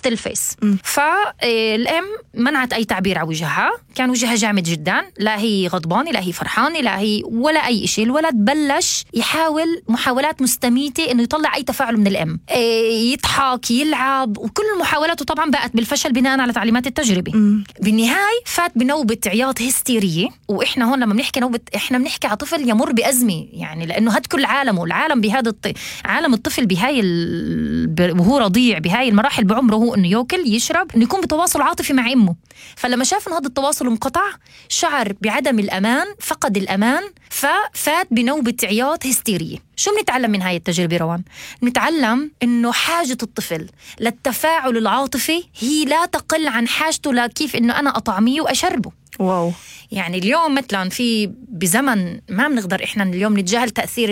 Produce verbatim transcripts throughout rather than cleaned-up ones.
شفت الفيس. فالأم منعت أي تعبير على وجهها، كان وجهها جامد جدا، لا هي غضبانة لا هي فرحانة لا هي ولا أي شيء. الولد بلش يحاول محاولات مستميتة إنه يطلع أي تفاعل من الأم، يضحك يلعب، وكل محاولاته طبعا بقت بالفشل بناء على تعليمات التجربة. م. بالنهاية فات بنوبة عياط هستيرية. وإحنا هون لما بنحكي نوبة، إحنا بنحكي على طفل يمر بأزمة، يعني لأنه هاد كل عالمه العالم بهذا الط... عالم الطفل بهاي ال... وهو رضيع بهاي المراحل بعمره هو إنه يأكل يشرب، إنه يكون بتواصل عاطفي مع أمه. فلما شاف إنه هذا التواصل انقطع شعر بعدم الأمان، فقد الأمان، ففات بنوبة عياط هستيرية. شو بنتعلم من هاي التجربة روان؟ بنتعلم إنه حاجة الطفل للتفاعل العاطفي هي لا تقل عن حاجته لكيف إنه أنا أطعميه وأشربه. واو. يعني اليوم مثلا في بزمن ما بنقدر إحنا اليوم نتجاهل تأثير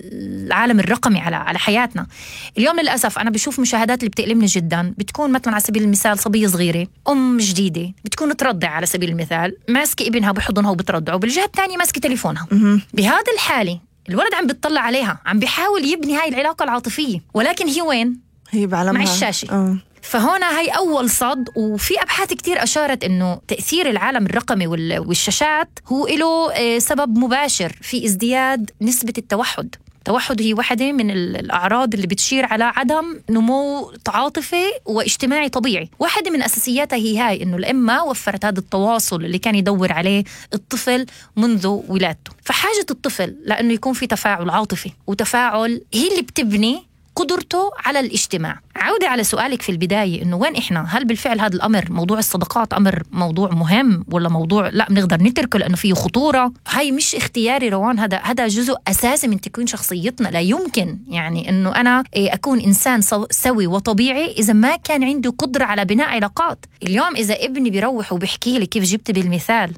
العالم الرقمي على على حياتنا. اليوم للأسف أنا بشوف مشاهدات اللي بتألمني جدا، بتكون مثلا على سبيل المثال صبية صغيرة أم جديدة بتكون ترضع على سبيل المثال، ماسكة ابنها بحضنها وبترضعه، وبالجهة الثانية ماسكة تليفونها. بهذا الحالة الولد عم بيطلع عليها، عم بيحاول يبني هاي العلاقة العاطفية، ولكن هي وين؟ هي بعلمها مع الشاشة. أه. فهنا هاي أول صد. وفي أبحاث كتير أشارت إنه تأثير العالم الرقمي والشاشات هو له سبب مباشر في ازدياد نسبة التوحد. التوحد هي واحدة من الأعراض اللي بتشير على عدم نمو تعاطفي واجتماعي طبيعي. واحدة من أساسياتها هي هاي إنه الأم ما وفرت هذا التواصل اللي كان يدور عليه الطفل منذ ولادته. فحاجة الطفل لأنه يكون في تفاعل عاطفي وتفاعل هي اللي بتبني قدرته على الاجتماع. عودة على سؤالك في البداية إنه وين إحنا، هل بالفعل هذا الأمر موضوع الصداقات أمر موضوع مهم ولا موضوع لا بنقدر نتركه لأنه فيه خطورة؟ هاي مش اختياري روان، هذا هذا جزء أساسي من تكوين شخصيتنا. لا يمكن يعني إنه أنا أكون إنسان سوي وطبيعي إذا ما كان عنده قدرة على بناء علاقات. اليوم إذا ابني بيروح وبيحكي لي كيف جبت بالمثال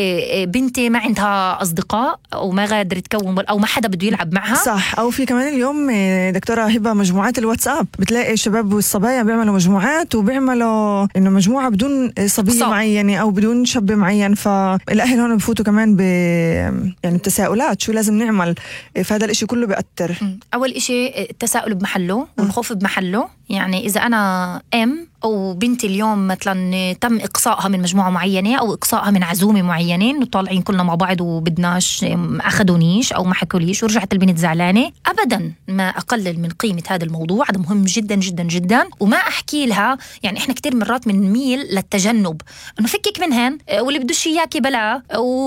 بنتي ما عندها أصدقاء أو ما قادرة تكون أو ما حدا بده يلعب معها، صح. أو في كمان اليوم دكتورة هبة مجموعات الواتساب، بتلاقي الشباب والصبايا بيعملوا مجموعات وبيعملوا إنه مجموعة بدون صبية صح. معينة أو بدون شاب معين. فالأهل هون بفوتوا كمان ب يعني التساؤلات شو لازم نعمل، فهذا الإشي كله بيأثر. أول إشي التساؤل بمحله والخوف بمحله. يعني إذا أنا أم أو بنتي اليوم مثلا تم إقصائها من مجموعة معينة أو إقصائها من عزومة معينين وطالعين كلنا مع بعض وبدناش أخدونيش أو ما حكوليش ورجعت البنت زعلانة، أبدا ما أقلل من قيمة هذا الموضوع. هذا مهم جدا جدا جدا. وما أحكي لها يعني إحنا كتير مرات بنميل للتجنب، إنه فكك منهن واللي بدوش إياكي بلا،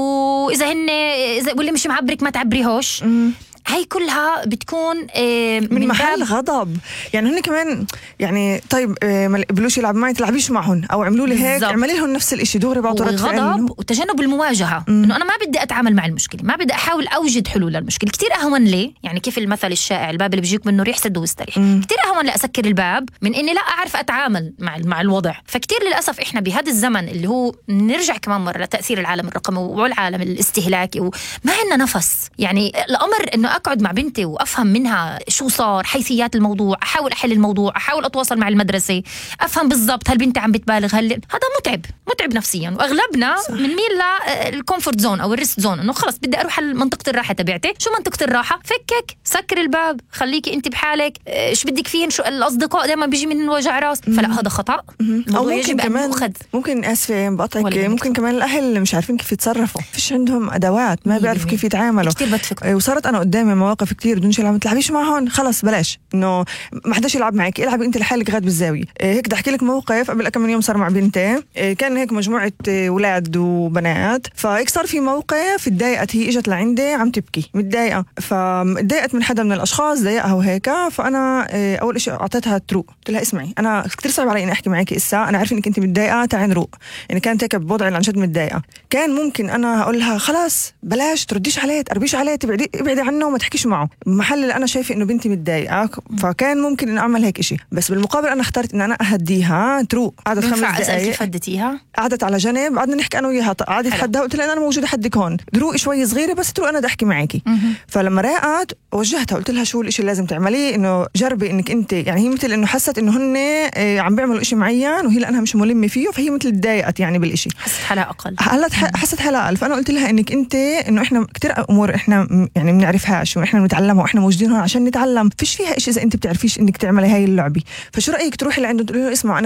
وإذا هن إذا واللي مش معبرك ما تعبريهوش. هاي كلها بتكون من, من محل غضب. يعني هن كمان يعني طيب ما قبلوش يلعب معي تلعبيش معهم او عملوا لي هيك، اعملي لهم نفس الاشي دغري بعطوا رد فعل. غضب وتجنب المواجهه، انه انا ما بدي اتعامل مع المشكله، ما بدي احاول اوجد حلول للمشكله. كتير اهون لي يعني كيف المثل الشائع الباب اللي بيجيك منه ريح سد واستريح. كتير اهون لاسكر الباب من اني لا اعرف اتعامل مع مع الوضع. فكتير للاسف احنا بهذا الزمن اللي هو نرجع كمان مره لتاثير العالم الرقمي والعالم الاستهلاكي وما عندنا نفس. يعني الامر انه اقعد مع بنتي وافهم منها شو صار، حيثيات الموضوع، احاول احل الموضوع، احاول اتواصل مع المدرسه، افهم بالضبط هل بنتي عم بتبالغ، هل هذا متعب متعب نفسيا. واغلبنا بنميل للكومفورت زون او الريست زون، انه خلص بدي اروح على منطقه الراحه تبعتي. شو منطقه الراحه؟ فكك سكر الباب، خليكي انت بحالك، ايش بدك فيهن، شو الاصدقاء دائما بيجي من وجع راس. فلا هذا خطا. او ممكن كمان أخذ. ممكن اسفه بقطعك، ممكن كمان الاهل مش عارفين كيف يتصرفوا، فيش عندهم ادوات، ما بيعرفوا كيف يتعاملوا. كثير بتفكر. وصارت انا قدامي مواقف كتير بدون شيء ما تلعبيش معهم، خلص بلاش، انه ما حداش يلعب معك، العبي انت لحالك غاد بالزاويه. هيك بدي احكي لك موقف قبل كم من يوم صار مع بنتي. كان هيك مجموعه اولاد وبنات، فهيك صار في موقف اتضايقت، هي اجت لعندي عم تبكي متضايقه، فاتضايقت من حدا من الاشخاص ضايقها وهيك. فانا اول شيء اعطيتها تروق، قلت لها اسمعي انا كثير صعب علي اني احكي معك اسا، انا عارفه انك انت متضايقه، تعي نروق. يعني كانت هيك بوضع عن جد متضايقه. كان ممكن انا اقول لها خلاص بلاش ترديش عليه، تقربيش عليه، تبعدي ابعدي عنه وما تحكيش معه، محل اللي انا شايفه انه بنتي متضايقه. فكان ممكن ان اعمل هيك إشي، بس بالمقابل انا اخترت ان انا اهديها تروق. قعدت خمس دقائق، كيف فدتيها؟ قعدت على جنب، قعدنا نحكي انا وياها، قعدت حدها، قلت لها انا موجوده حدك هون، دروقي شوي صغيره بس تروق انا بدي احكي معاكي. فلما راقت وجهتها قلت لها شو الإشي اللي لازم تعمليه، انه جربي انك انت يعني هي مثل انه حست انه هن عم بيعملوا إشي معين وهي لانها مش ملمه فيه، فهي مثل تضايقت يعني بالإشي، حست حالها اقل، هلا حست حالها اقل. فانا قلت لها انك انت انه احنا كتير امور احنا يعني بنعرفهاش واحنا بنتعلمها واحنا موجودين هون عشان نتعلم، فيش فيها إشي اذا انت بتعرفيش انك تعملي هاي اللعبه. فشو رايك تروحي لعنده تقولي له اسمع